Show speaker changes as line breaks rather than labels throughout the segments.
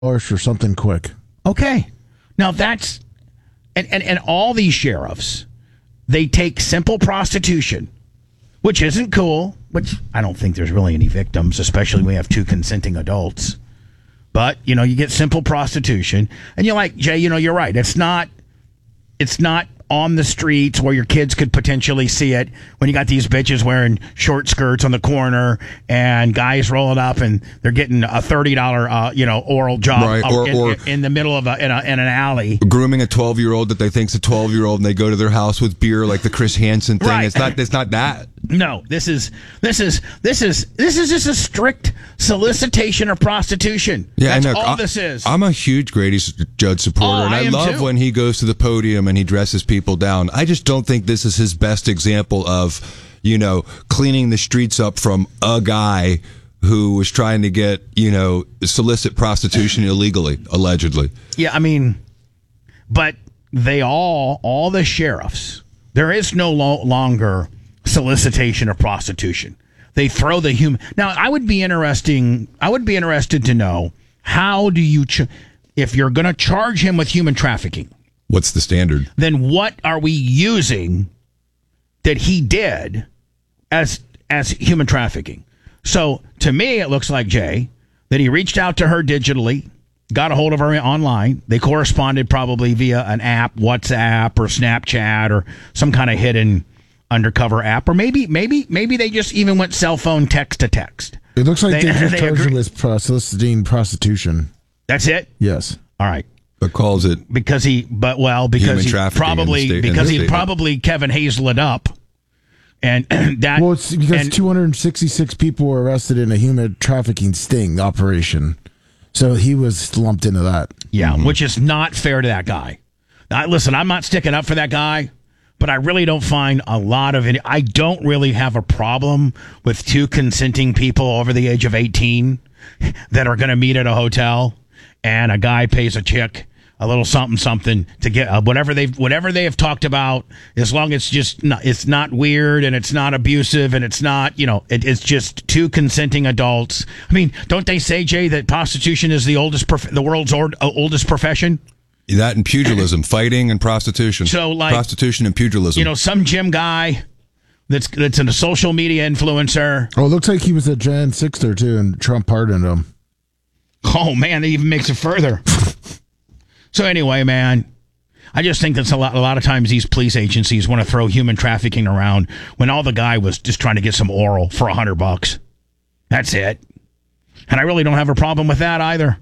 or something quick.
Okay. Now that's and all these sheriffs, they take simple prostitution, which isn't cool, which I don't think there's really any victims, especially when we have two consenting adults. But, you get simple prostitution, and you're like, Jay, you're right. It's not on the streets where your kids could potentially see it when you got these bitches wearing short skirts on the corner and guys rolling up and they're getting a $30 oral job
right,
in the middle of in an alley,
grooming a 12-year-old that they think's a 12-year-old, and they go to their house with beer like the Chris Hansen thing.
Right.
It's not that.
No, this is just a strict solicitation of prostitution.
Yeah,
that's all this is.
I'm a huge Grady Judd supporter, and I love
too.
when he goes to the podium and he dresses people down. I just don't think this is his best example of, cleaning the streets up from a guy who was trying to get, solicit prostitution illegally, allegedly.
Yeah, but they all the sheriffs, there is no longer solicitation of prostitution. They throw the human. Now, I would be interested to know, how do you, if you're going to charge him with human trafficking,
what's the standard? Then
what are we using that he did as human trafficking? So to me, it looks like, Jay, that he reached out to her digitally, got a hold of her online. They corresponded probably via an app, WhatsApp or Snapchat or some kind of hidden undercover app, or maybe they just even went cell phone text to text.
It looks like they just charged him with soliciting prostitution.
That's it?
Yes.
All right.
But calls it
because he probably Kevin Hazeled up, and that.
Well, it's because 266 people were arrested in a human trafficking sting operation, so he was lumped into that.
Yeah, which is not fair to that guy. Now, listen, I'm not sticking up for that guy, but I really don't find a lot of it. I don't really have a problem with two consenting people over the age of 18 that are going to meet at a hotel, and a guy pays a chick a little something to get whatever they have talked about, as long as it's not weird and it's not abusive and it's not, it's just two consenting adults. Don't they say, Jay, that prostitution is the world's oldest profession?
That and pugilism, fighting and prostitution.
So,
prostitution and pugilism.
Some gym guy that's a social media influencer.
Oh, it looks like he was at Jan 6th too, and Trump pardoned him.
Oh man, that even makes it further. So anyway, man, I just think that's a lot of times these police agencies want to throw human trafficking around when all the guy was just trying to get some oral for $100. That's it. And I really don't have a problem with that either.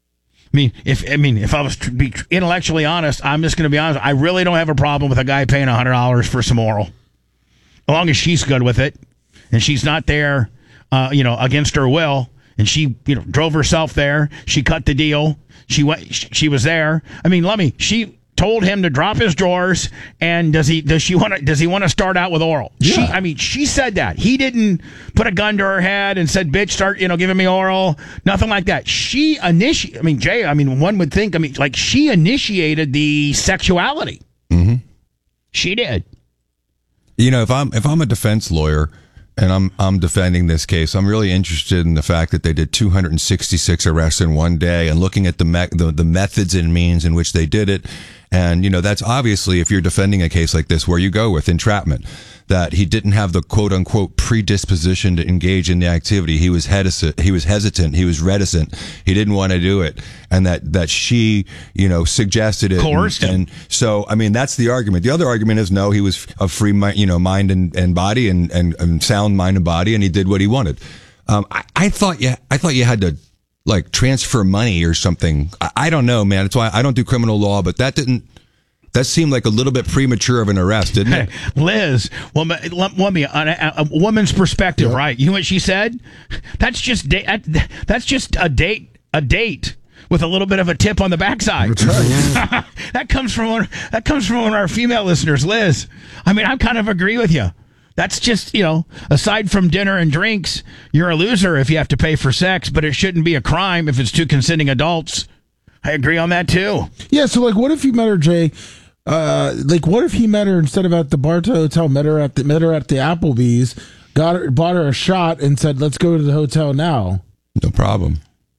If I was to be intellectually honest, I'm just going to be honest. I really don't have a problem with a guy paying $100 for some oral, as long as she's good with it and she's not there, against her will. And she, drove herself there. She cut the deal. She was there. Lummy, she told him to drop his drawers. And does he want to start out with oral?
Yeah.
She said that. He didn't put a gun to her head and said, "Bitch, start, giving me oral." Nothing like that. She initiated. Jay. One would think. She initiated the sexuality.
Mm-hmm.
She did.
If I'm a defense lawyer and I'm defending this case, I'm really interested in the fact that they did 266 arrests in one day, and looking at the methods and means in which they did it. And, that's obviously, if you're defending a case like this, where you go with entrapment, that he didn't have the quote unquote predisposition to engage in the activity. He was hesitant. He was reticent. He didn't want to do it. And that she, suggested it.
Coerced him.
And so, that's the argument. The other argument is, no, he was of free mind, mind and body and sound mind and body, and he did what he wanted. I thought you had to transfer money or something. I don't know, man. That's why I don't do criminal law, but that seemed like a little bit premature of an arrest, didn't it?
Liz, a woman's perspective, right? You know what she said? That's just a date with a little bit of a tip on the backside.
Right.
That comes from one of our female listeners, Liz. I kind of agree with you. That's just, aside from dinner and drinks, you're a loser if you have to pay for sex, but it shouldn't be a crime if it's two consenting adults. I agree on that too.
Yeah, so what if you met her, Jay? What if he met her instead of at the Bartow Hotel, met her at the Applebee's, bought her a shot and said, "Let's go to the hotel now."
No problem.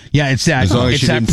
Yeah, it's that.
As long as
It's
you
that
didn't